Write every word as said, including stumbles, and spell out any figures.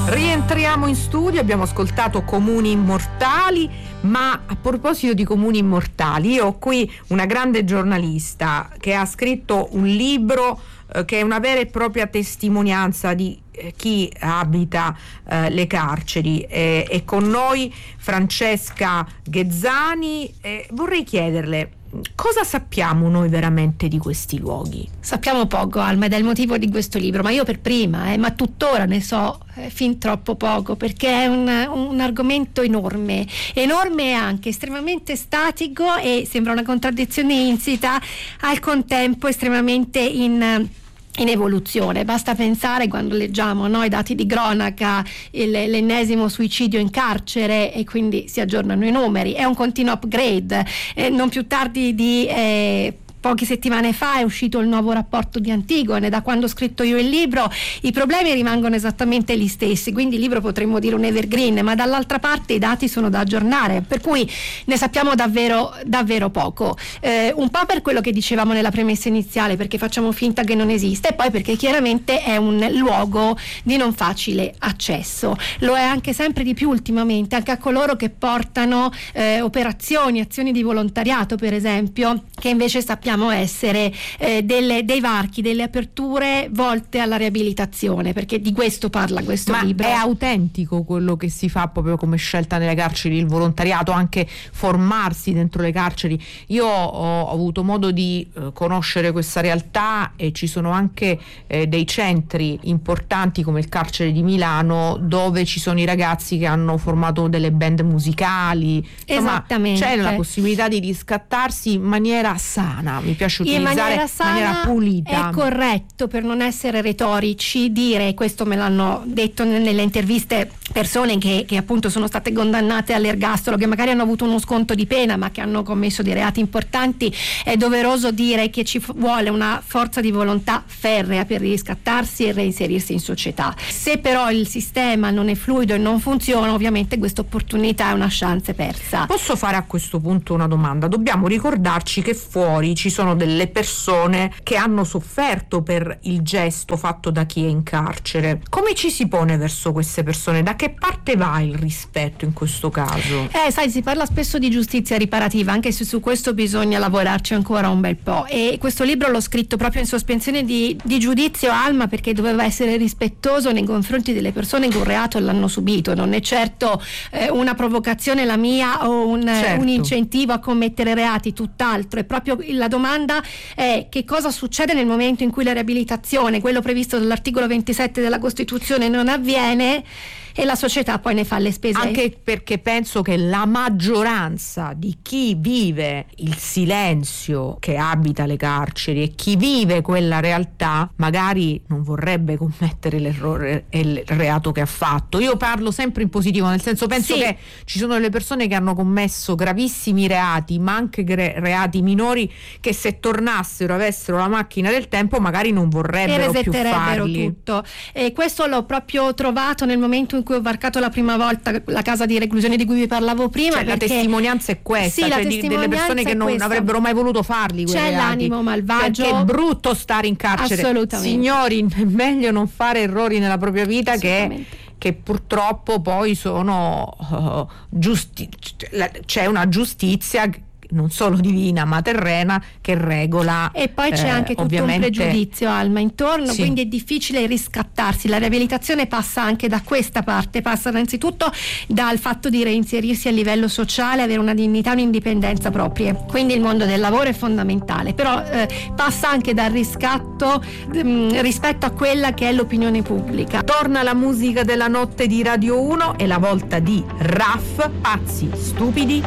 Rientriamo in studio, abbiamo ascoltato Comuni Immortali, ma a proposito di Comuni Immortali, io ho qui una grande giornalista che ha scritto un libro eh, che è una vera e propria testimonianza di eh, chi abita eh, le carceri. Eh, è con noi Francesca Ghezzani e vorrei chiederle: cosa sappiamo noi veramente di questi luoghi? Sappiamo poco, Alma, ed è il motivo di questo libro, ma io per prima, eh, ma tuttora ne so eh, fin troppo poco, perché è un, un argomento enorme, enorme e anche estremamente statico, e sembra una contraddizione insita, al contempo estremamente in... in evoluzione. Basta pensare, quando leggiamo no, i dati di cronaca, il, l'ennesimo suicidio in carcere, e quindi si aggiornano i numeri, è un continuo upgrade. Eh, non più tardi di eh, poche settimane fa è uscito il nuovo rapporto di Antigone. Da quando ho scritto io il libro i problemi rimangono esattamente gli stessi, quindi il libro potremmo dire un evergreen, ma dall'altra parte i dati sono da aggiornare, per cui ne sappiamo davvero davvero poco, eh, un po' per quello che dicevamo nella premessa iniziale, perché facciamo finta che non esiste, e poi perché chiaramente è un luogo di non facile accesso. Lo è anche sempre di più ultimamente anche a coloro che portano eh, operazioni, azioni di volontariato, per esempio, che invece sappiamo essere eh, delle, dei varchi, delle aperture volte alla riabilitazione, perché di questo parla questo Ma libro. È autentico quello che si fa proprio come scelta nelle carceri, il volontariato, anche formarsi dentro le carceri? Io ho, ho avuto modo di eh, conoscere questa realtà, e ci sono anche eh, dei centri importanti come il carcere di Milano, dove ci sono i ragazzi che hanno formato delle band musicali. Insomma, Esattamente. c'è la possibilità di riscattarsi in maniera sana. Mi piace utilizzare in maniera sana, in maniera pulita. È corretto, per non essere retorici, dire, questo me l'hanno detto nelle interviste persone che, che appunto sono state condannate all'ergastolo, che magari hanno avuto uno sconto di pena ma che hanno commesso dei reati importanti. È doveroso dire che ci vuole una forza di volontà ferrea per riscattarsi e reinserirsi in società. Se però il sistema non è fluido e non funziona, ovviamente questa opportunità è una chance persa. Posso fare a questo punto una domanda? Dobbiamo ricordarci che fuori ci sono delle persone che hanno sofferto per il gesto fatto da chi è in carcere. Come ci si pone verso queste persone? Da che parte va il rispetto in questo caso? Eh, sai, si parla spesso di giustizia riparativa, anche se su questo bisogna lavorarci ancora un bel po', e questo libro l'ho scritto proprio in sospensione di, di giudizio, Alma, perché doveva essere rispettoso nei confronti delle persone che un reato l'hanno subito. Non è certo eh, una provocazione la mia o un, certo. un incentivo a commettere reati, tutt'altro. È proprio la domanda è: che cosa succede nel momento in cui la riabilitazione, quello previsto dall'articolo ventisette della Costituzione, non avviene e la società poi ne fa le spese. Anche perché penso che la maggioranza di chi vive il silenzio che abita le carceri e chi vive quella realtà magari non vorrebbe commettere l'errore e il reato che ha fatto. Io parlo sempre in positivo, nel senso, penso sì. che ci sono delle persone che hanno commesso gravissimi reati, ma anche gre- reati minori, che se tornassero, avessero la macchina del tempo, magari non vorrebbero più farli. Tutto. E questo l'ho proprio trovato nel momento in cui ho varcato la prima volta la casa di reclusione di cui vi parlavo prima. Cioè, perché... la testimoniaza è questa, sì, cioè la di, delle persone che non avrebbero mai voluto farli quei C'è reati, l'animo malvagio, perché è brutto stare in carcere. Assolutamente. Signori, è meglio non fare errori nella propria vita, che che purtroppo poi sono uh, giusti- c'è una giustizia non solo divina ma terrena che regola, e poi c'è eh, anche tutto ovviamente... un pregiudizio, Alma, intorno, sì. quindi è difficile riscattarsi. La riabilitazione passa anche da questa parte, passa innanzitutto dal fatto di reinserirsi a livello sociale, avere una dignità, un'indipendenza proprie, quindi il mondo del lavoro è fondamentale, però eh, passa anche dal riscatto mh, rispetto a quella che è l'opinione pubblica. Torna la musica della notte di Radio uno, e la volta di R A F, Pazzi Stupidi